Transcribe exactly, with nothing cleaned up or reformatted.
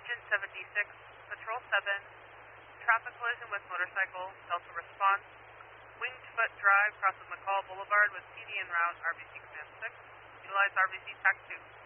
Engine seventy-six, Patrol seven, traffic collision with motorcycle, Delta response, Winged Foot Drive, cross of McCall Boulevard with T D en route, R B C Command six, utilize R B C TAC two.